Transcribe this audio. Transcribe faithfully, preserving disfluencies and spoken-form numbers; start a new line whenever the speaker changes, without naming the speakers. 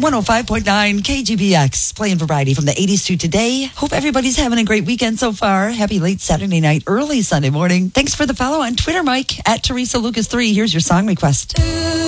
one oh five point nine K G B X, playing variety from the eighties to today. Hope everybody's having a great weekend so far. Happy late Saturday night, early Sunday morning. Thanks for the follow on Twitter, Mike, at Teresa Lucas three. Here's your song request.